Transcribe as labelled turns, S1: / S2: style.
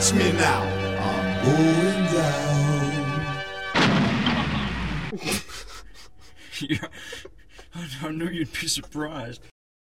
S1: Watch me now. I'm going down.
S2: Yeah, I knew you'd be surprised.